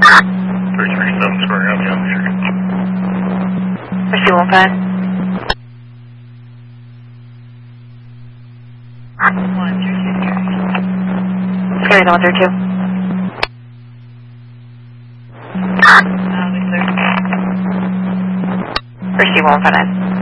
337 squaring on the other. Whiskey 15. 132. Scary 132. Whiskey 15.